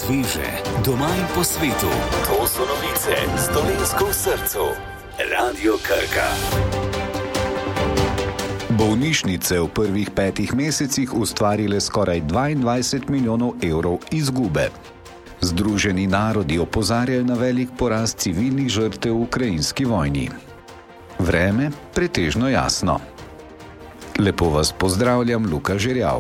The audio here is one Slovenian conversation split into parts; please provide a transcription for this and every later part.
Sveže, doma in po svetu. To so novice s Dolenjsko v srcu. Radio Krka. Bolnišnice v prvih 5 mesecih ustvarile skoraj 22 milijonov evrov izgube. Združeni narodi opozarjajo na velik porast civilnih žrtev v ukrajinski vojni. Vreme pretežno jasno. Lepo vas pozdravljam, Luka Žerjav.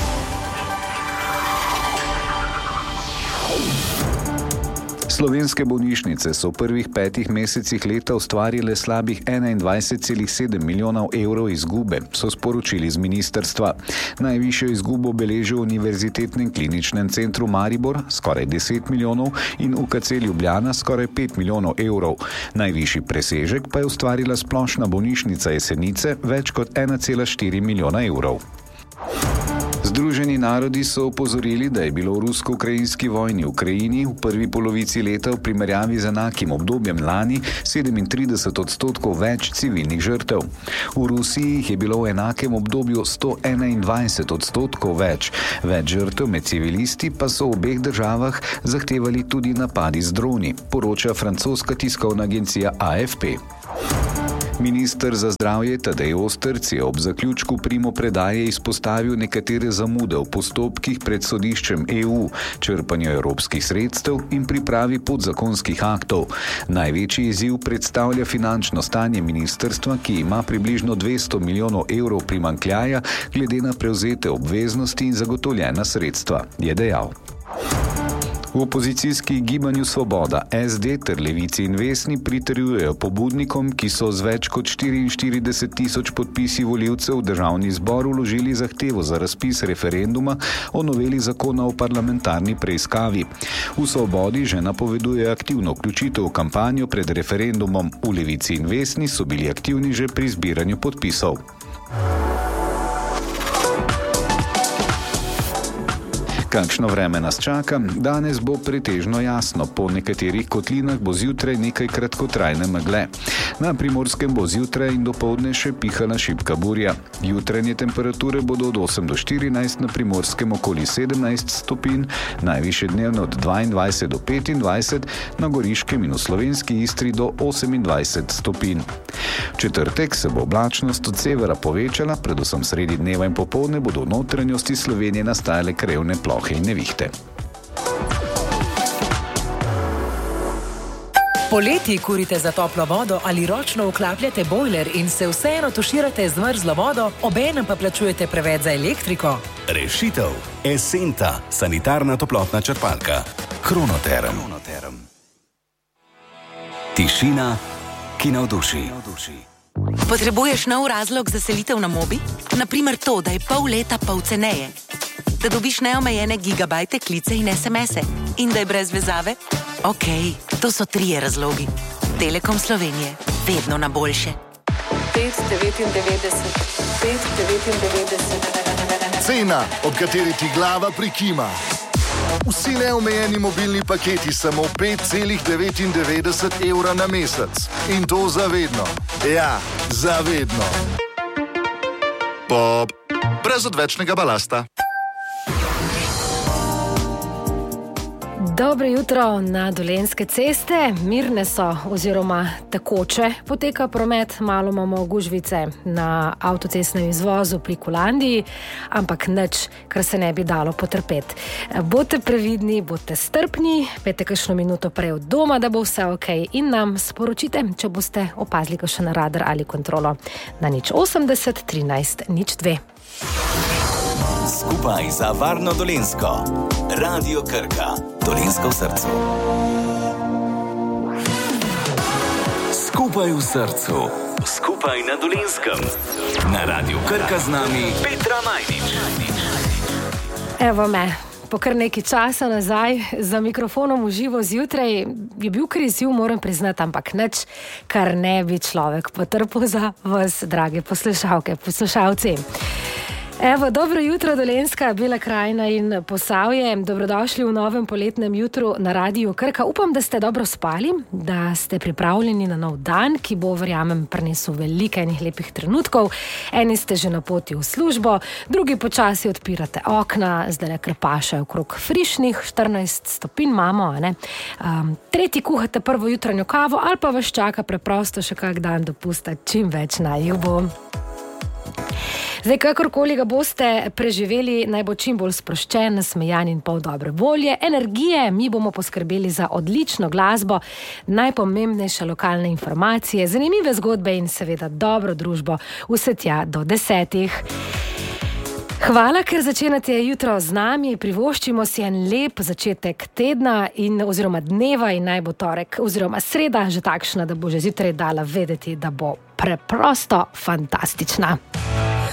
Slovenske bolnišnice so v prvih 5 mesecih leta ustvarile slabih 21,7 milijonov evrov izgube, so sporočili z ministrstva. Najvišjo izgubo beleži v Univerzitetnem kliničnem centru Maribor, skoraj 10 milijonov, in UKC Ljubljana, skoraj 5 milijonov evrov. Najvišji presežek pa je ustvarila Splošna bolnišnica Jesenice, več kot 1,4 milijona evrov. Združeni narodi so opozorili, da je bilo v rusko-ukrajinski vojni v Ukrajini v prvi polovici leta v primerjavi z enakim obdobjem lani 37% več civilnih žrtev. V Rusiji jih je bilo v enakem obdobju 121% več. Več žrtev med civilisti pa so v obeh državah zahtevali tudi napadi z droni, poroča francoska tiskovna agencija AFP. Minister za zdravje Tadej Ostrc je ob zaključku primopredaje izpostavil nekatere zamude v postopkih pred sodiščem EU, črpanju evropskih sredstev in pripravi podzakonskih aktov. Največji izziv predstavlja finančno stanje ministrstva, ki ima približno 200 milijonov evrov primanjkljaja glede na prevzete obveznosti in zagotovljena sredstva, je dejal. V opozicijski gibanju Svoboda, SD ter Levici in Vesni pritrjujejo pobudnikom, ki so z več kot 44 tisoč podpisi volivcev v državni zbor vložili zahtevo za razpis referenduma o noveli zakona o parlamentarni preiskavi. V Svobodi že napovedujejo aktivno vključitev v kampanjo pred referendumom. V Levici in Vesni so bili aktivni že pri zbiranju podpisov. Kakšno vreme nas čaka? Danes bo pretežno jasno. Po nekaterih kotlinah bo zjutraj nekaj kratkotrajne megle. Na Primorskem bo zjutraj in dopoldne še pihala šibka burja. Jutranje temperature bodo od 8 do 14, na Primorskem okoli 17 stopinj, najvišje dnevno od 22 do 25, na Goriškem in v slovenski Istri do 28 stopinj. V četrtek se bo oblačnost od severa povečala, predvsem sredi dneva in popoldne bodo v notranjosti Slovenije nastajale krevne plohe in nevihte. Poleti kurite za toplo vodo ali ročno vklapljate bojler in se vseeno tuširate z mrzlo vodo, obenem pa plačujete preveč za elektriko? Rešitev. Esenta, sanitarna toplotna črpalka. Kronoterm. Tišina, ki navduši. Potrebuješ nov razlog za selitev na Mobi? Naprimer to, da je pol leta pol ceneje. Da dobiš neomejene gigabajte, klice in SMS-e. In da je brez vezave? Okej, to so 3 razlogi. Telekom Slovenije. Vedno na boljše. 5,99. Cena, ob kateri ti glava prikima. Vsi neomejeni mobilni paketi samo 5,99 evra na mesec. In to zavedno. Ja, zavedno. Brez odvečnega balasta. Dobro jutro na Dolenjske ceste. Mirne so oziroma tekoče poteka promet, malo imamo gužvice na avtocestnem izvozu pri Kolandiji, ampak nič, kar se ne bi dalo potrpeti. Bodite previdni, bodite strpni, pejte kakšno minuto prej od doma, da bo vse okej, in nam sporočite, če boste opazili kakšen radar ali kontrolo na 080 13 02. Skupaj za varno Dolenjsko. Radio Krka. Dolenjsko v srcu. Skupaj v srcu. Skupaj na Dolenskem. Na Radio Krka z nami Petra Majdič. Evo me. Po kar nekaj časa nazaj za mikrofonom v živo zjutraj je bil kriziv, moram priznati, ampak nič, kar ne bi človek potrpel za vas, drage poslušalke, poslušalci. Evo, dobro jutro, Dolenjska, Bela krajina in Posavje. Dobrodošli v novem poletnem jutru na Radiu Krka. Upam, da ste dobro spali, da ste pripravljeni na nov dan, ki bo, verjamem, prinesel veliko enih lepih trenutkov. Eni ste že na poti v službo, drugi počasi odpirate okna, zdaj kar paše okrog frišnih, 14 stopinj imamo, ne? Tretji kuhate prvo jutranjo kavo ali pa vas čaka preprosto še kak dan dopusta, čim več naj jih bo. Zdaj, kakorkoli ga boste preživeli, naj bo čim bolj sproščen, nasmejan in pol dobre volje, energije, mi bomo poskrbeli za odlično glasbo, najpomembnejše lokalne informacije, zanimive zgodbe in seveda dobro družbo, vse tja do 10. Hvala, ker začenjate jutro z nami, privoščimo si en lep začetek tedna oziroma dneva in naj bo torek oziroma sreda že takšna, da bo že zjutraj dala vedeti, da bo preprosto fantastična.